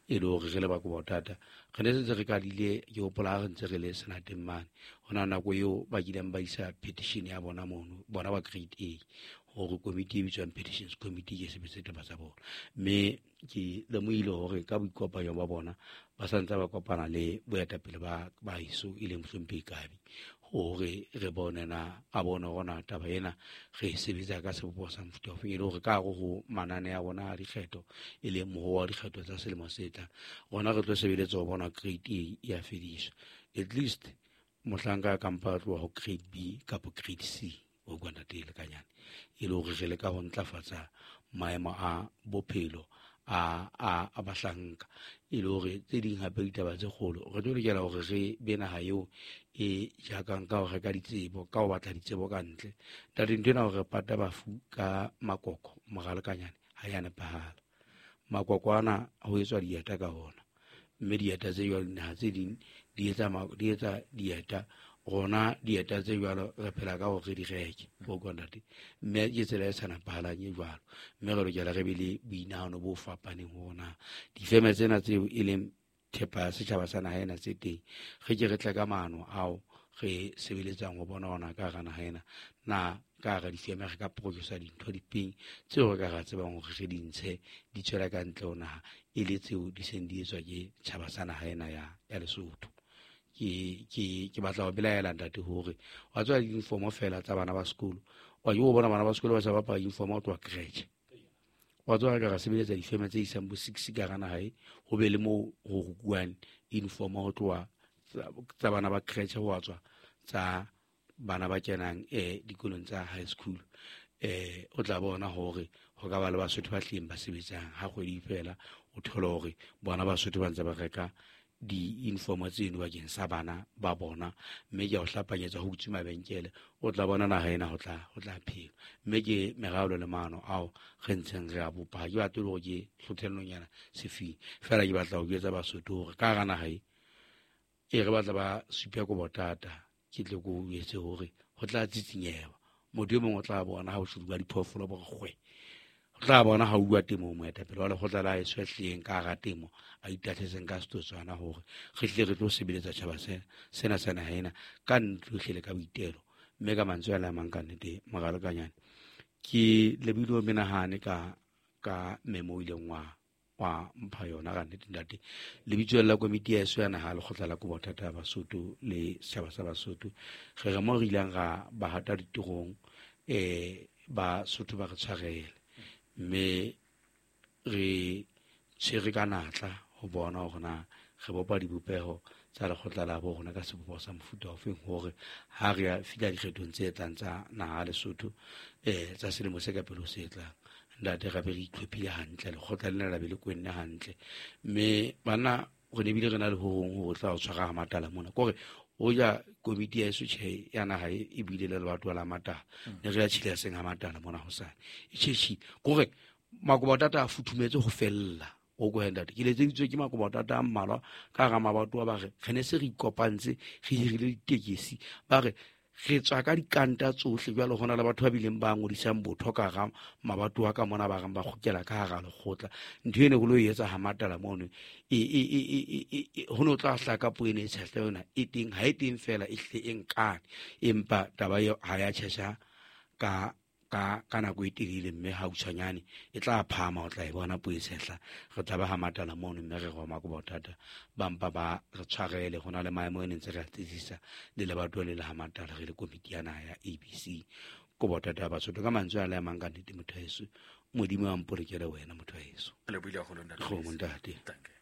e le gore ge le ba ko botata ge ne se re ka dile yo pola re ntse re le senateng mane hona nako yo ba kileng ba isa petition ya bona mono bona ba grade A gore committee e bitswang petitions committee ke sebetse taba tsa bona mme ke lemoile gore ka boikopanyo ba bona ba santse ba kopana le boetapele ba iso e leng Mohlomphegi Kabi gore re bone na a bona gona taba ena ge sebetsa ka sebopo sa mofuta ofe e le gore ka go manane ya bona a dikgetho e leng mogo wa dikgetho tsa selemo se tlang gona re tlo sebeletsa go bona grade A ya fediswa at least mohlanka kampa tloa go grade B kapo grade C o kwanda tele kanyane e le gore ge le ka go ntlafatsa maemo a bophelo a bahlanka e le gore tse ding gape ditaba tse kgolo re tlo lokela gore ge be naga eo e jaakang ka go reka ditsebo ka go batla ditsebo ka ntle tate ntho ena gore pata bafu ka makoko mogalekanyane ga ya nepagala makoko ana go etswa dieta ka ona mme dieta tse jalo dinaga tse ding di etsa dieta gona dieta tse jalo re phela ka gore di reke go kwandate mme ke tsela e sa nepagalang e jalo mme re lokela re be le boinagano bo fapaneng gona difeme tsena tseo e leng thepa ya setšhaba sa naga ena tse teng ge ke re tle ka maano ao ge sebeletsang go bona gona ka ga naga ena na ka ga difeme ge ka producer dintho dipeng tseo re ka ga tsebang gore ge dintshe di tswela ka ntle go naga e le tseo di seng di etswa ke tšhaba sa naga ena ya Lesotho ke batla go belaela ntate gore wa tswa uniform fela tsa bana ba sekolo wa yo bona bana ba sekolo ba sa bapa uniform o tloa crèche wa tswa ka ga sebeletsa difeme tse isang bo 6 ka gana hae go be le mo go guane uniform go tloa tsa bana ba crèche go tswa tsa bana ba kenang dikolong tsa high school o tla bona gore go ka ba le Basotho ba tleng ba sebetsang ha kgwedi fela o thola gore bona Basotho ba ntse ba reka di-uniform tseno bakeng sa bana ba bona mme ke a go hlapanyetsa go utse mabenkele o tla bona naga ena go tla phela mme ke meralo le maano ao ge ntsheng re a bopa ke batle gore ke tlhothelelonyana sefing fela ke batla go ketsa Basotho gore ka ga naga e re batla ba supya ko botata ke tle ko etse gore go tla tsitsinyeba motho yo mongwe o tla bona ga o tshodiwa diphoofolo bogwe o tla bona ga o bua temo moetapele wa lekgotla la eso tleng ka ga temo a itatlhetseng ka setotswana gore ge tle re tlo sebeletsa tšhaba sena sa naga ena ka ntlotlhe le ka boitelo mme ka mantswe a le amang ka nnete mogalekanyane ke lebile menagane ka memo o ileng wa mpha yona ka nnete ntate lebitso la komiti ya eso ya naga lekgotla la ko botata ya Basotho le setšhaba sa Basotho ge re mo re ilang ga ba hata ditirong Basotho ba re tshwarele mme re tshwere ka natla go bona gore na ge bopa dibopego tsa lekgotla la bo gona ka sebopo sa mofuta ofeng gore ha re a fila dikgethong tse tlang tsa naga Lesotho tsa selemo se ka pelo se tlang ntate gape re itlhophile hantle lekgotla le la be le kwenne hantle mme bana go ne bile re na le hong go tla go tshwara ga matala mona kore o ja komiti ya eso tšhe ya naga e bile le batho la matala ne re ya tšhile seng ga matala mona go sane e tšhetšhile kore makobotata a futhumetse go fella o go henda ke letseditswe ke makobotata a mmalwa ka ga mabato ba re ge ne se re ikopantse ge dirile ditekesi ba re ge tswa ka dikanta tsohle jalo gona le batho ba bileng ba ngodisang botho ka ga mabato ka mona ba gang ba gokela ka ga lekgotla ntho ene go lo etsa ha matala mono ho no tla hla ka poene e tshehla yona e teng ha e teng fela e hle e nkane empa taba ha ya tshesha ka nako e telele mme ha utshwanyane e tla phama o tla e bona po e tshehla re tla ba ha matala mono mme re go makobotata bampa ba re tshwarele gona le maemo ene ntse re a tsitsisa le lebato le ha matala re le komiti ya naga ya ABC ko botata ba Basotho ka mantswe a le amang ka nnete motho a eso modimo wa mpolokele wena motho a eso le buile go lona go montate